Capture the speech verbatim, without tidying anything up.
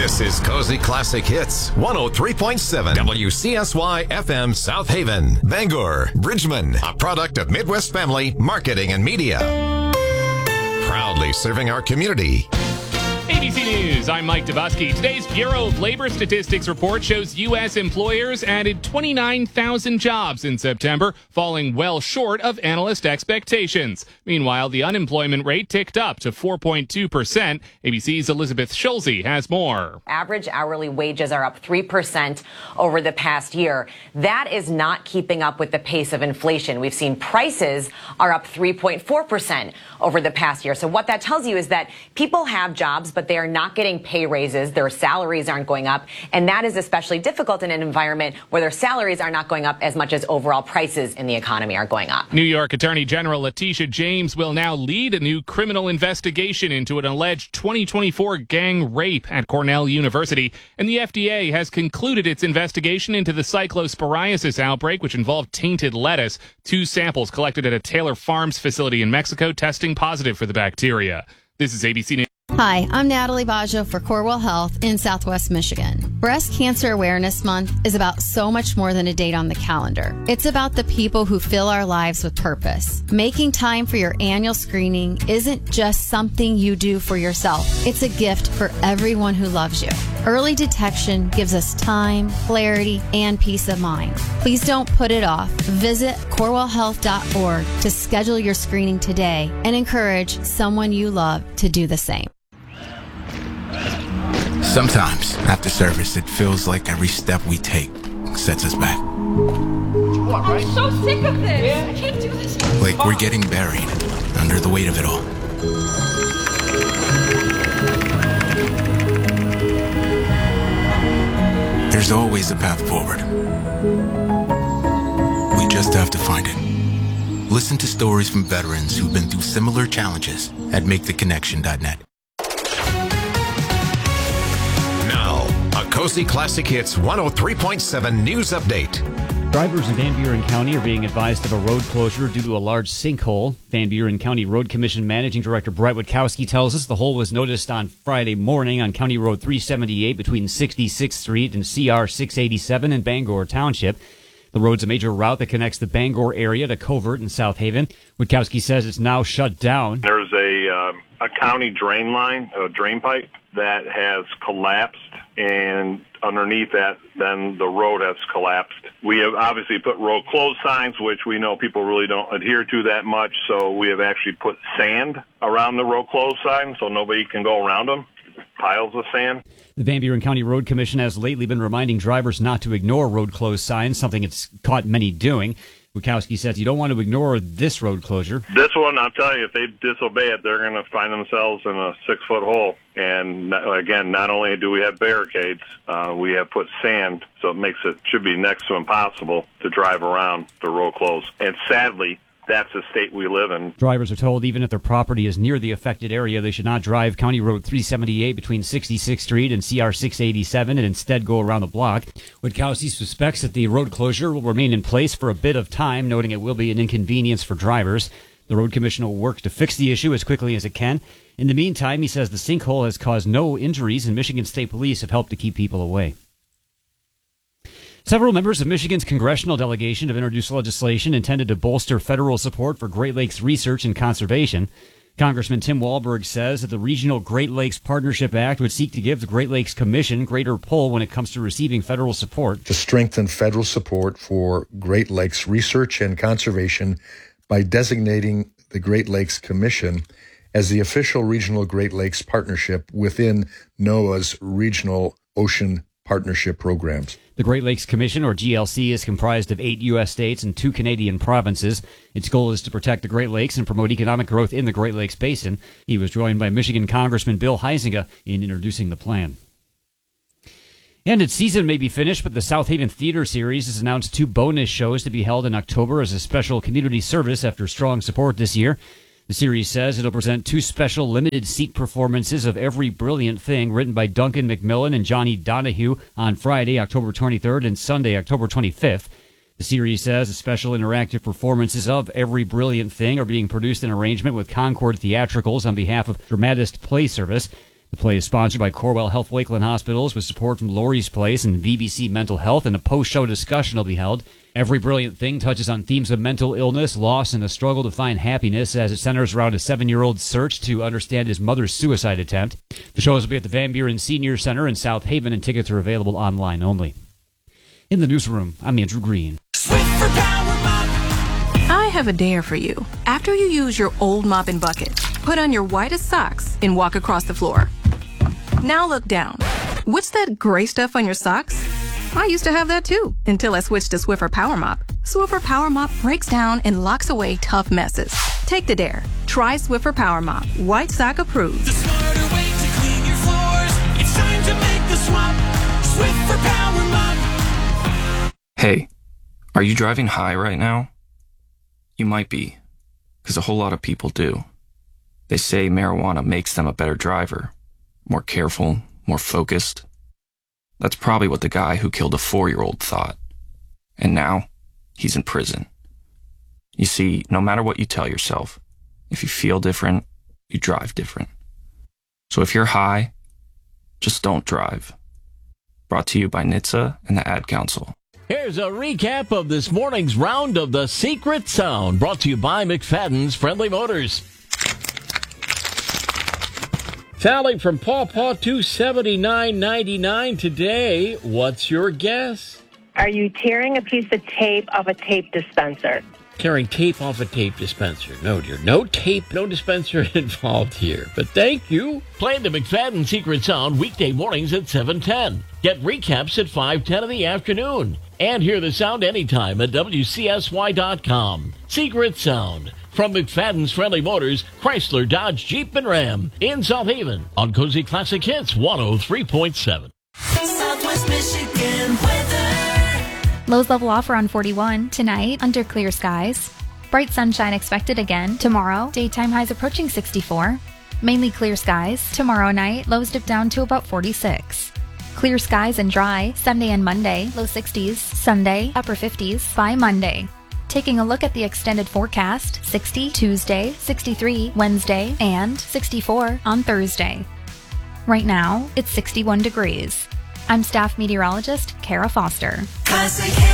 This is Cozy Classic Hits, one oh three point seven W C S Y F M South Haven, Bangor, Bridgman, a product of Midwest Family Marketing and Media. Proudly serving our community. A B C News, I'm Mike Dubusky. Today's Bureau of Labor Statistics report shows U S employers added twenty-nine thousand jobs in September, falling well short of analyst expectations. Meanwhile, the unemployment rate ticked up to four point two percent. A B C's Elizabeth Schulze has more. Average hourly wages are up three percent over the past year. That is not keeping up with the pace of inflation. We've seen prices are up three point four percent over the past year. So what that tells you is that people have jobs, but they are not getting pay raises. Their salaries aren't going up. And that is especially difficult in an environment where their salaries are not going up as much as overall prices in the economy are going up. New York Attorney General Letitia James will now lead a new criminal investigation into an alleged twenty twenty-four gang rape at Cornell University. And the F D A has concluded its investigation into the cyclosporiasis outbreak, which involved tainted lettuce. Two samples collected at a Taylor Farms facility in Mexico testing positive for the bacteria. This is A B C News. Hi, I'm Natalie Baggio for Corewell Health in Southwest Michigan. Breast Cancer Awareness Month is about so much more than a date on the calendar. It's about the people who fill our lives with purpose. Making time for your annual screening isn't just something you do for yourself. It's a gift for everyone who loves you. Early detection gives us time, clarity, and peace of mind. Please don't put it off. Visit corewell health dot org to schedule your screening today and encourage someone you love to do the same. Sometimes, after service, it feels like every step we take sets us back. I'm so sick of this. I can't do this. Like we're getting buried under the weight of it all. There's always a path forward. We just have to find it. Listen to stories from veterans who've been through similar challenges at make the connection dot net. Cozy Classic Hits one oh three point seven News Update. Drivers in Van Buren County are being advised of a road closure due to a large sinkhole. Van Buren County Road Commission Managing Director Brett Witkowski tells us the hole was noticed on Friday morning on County Road three seventy-eight between sixty-sixth Street and C R six eighty-seven in Bangor Township. The road's a major route that connects the Bangor area to Covert and South Haven. Witkowski says it's now shut down. There's a, uh, a county drain line, a drain pipe, that has collapsed, and underneath that, then the road has collapsed. We have obviously put road closed signs, which we know people really don't adhere to that much, so we have actually put sand around the road closed signs so nobody can go around them, piles of sand. The Van Buren County Road Commission has lately been reminding drivers not to ignore road closed signs, something it's caught many doing. Witkowski says you don't want to ignore this road closure. This one, I'll tell you, if they disobey it, they're going to find themselves in a six-foot hole. And again, not only do we have barricades, uh, we have put sand, so it makes it should be next to impossible to drive around the road closed. And sadly, that's the state we live in. Drivers are told even if their property is near the affected area, they should not drive County Road three seventy-eight between sixty-sixth Street and C R six eighty-seven and instead go around the block. Witkowski suspects that the road closure will remain in place for a bit of time, noting it will be an inconvenience for drivers. The Road Commission will work to fix the issue as quickly as it can. In the meantime, he says the sinkhole has caused no injuries, and Michigan State Police have helped to keep people away. Several members of Michigan's congressional delegation have introduced legislation intended to bolster federal support for Great Lakes research and conservation. Congressman Tim Walberg says that the Regional Great Lakes Partnership Act would seek to give the Great Lakes Commission greater pull when it comes to receiving federal support. To strengthen federal support for Great Lakes research and conservation by designating the Great Lakes Commission as the official regional Great Lakes partnership within NOAA's Regional Ocean Partnership programs. The Great Lakes Commission, or G L C, is comprised of eight U S states and two Canadian provinces. Its goal is to protect the Great Lakes and promote economic growth in the Great Lakes Basin. He was joined by Michigan Congressman Bill Huizenga in introducing the plan. And its season may be finished, but the South Haven Theater Series has announced two bonus shows to be held in October as a special community service after strong support this year. The series says it'll present two special limited-seat performances of Every Brilliant Thing, written by Duncan McMillan and Johnny Donahue, on Friday, October twenty-third, and Sunday, October twenty-fifth. The series says the special interactive performances of Every Brilliant Thing are being produced in arrangement with Concord Theatricals on behalf of Dramatist Play Service. The play is sponsored by Corewell Health Lakeland Hospitals with support from Lori's Place and V B C Mental Health, and a post-show discussion will be held. Every Brilliant Thing touches on themes of mental illness, loss, and the struggle to find happiness as it centers around a seven-year-old's search to understand his mother's suicide attempt. The shows will be at the Van Buren Senior Center in South Haven, and tickets are available online only. In the newsroom, I'm Andrew Green. Swiffer Power Mop. I have a dare for you. After you use your old mop and bucket, put on your whitest socks and walk across the floor. Now look down. What's that gray stuff on your socks? I used to have that too, until I switched to Swiffer Power Mop. Swiffer Power Mop breaks down and locks away tough messes. Take the dare. Try Swiffer Power Mop. White sock approved. The smarter way to clean your floors. It's time to make the swap. Swiffer Power Mop. Hey, are you driving high right now? You might be, because a whole lot of people do. They say marijuana makes them a better driver, more careful, more focused. That's probably what the guy who killed a four-year-old thought. And now, he's in prison. You see, no matter what you tell yourself, if you feel different, you drive different. So if you're high, just don't drive. Brought to you by N H T S A and the Ad Council. Here's a recap of this morning's round of the Secret Sound, brought to you by McFadden's Friendly Motors. Sally from Paw Paw, two seventy-nine ninety-nine today. What's your guess? Are you tearing a piece of tape off a tape dispenser? Tearing tape off a tape dispenser. No, dear. No tape, no dispenser involved here. But thank you. Play the McFadden Secret Sound weekday mornings at seven ten. Get recaps at five ten in the afternoon. And hear the sound anytime at W C S Y dot com. Secret Sound. From McFadden's Friendly Motors, Chrysler, Dodge, Jeep, and Ram in South Haven on Cozy Classic Hits one oh three point seven. Southwest Michigan weather. Lows level off around forty-one tonight under clear skies. Bright sunshine expected again tomorrow. Daytime highs approaching sixty-four. Mainly clear skies. Tomorrow night, lows dip down to about forty-six. Clear skies and dry Sunday and Monday, low sixties. Sunday, upper fifties by Monday. Taking a look at the extended forecast, sixty Tuesday, sixty-three Wednesday, and sixty-four on Thursday. Right now, it's sixty-one degrees. I'm staff meteorologist Kara Foster. Classic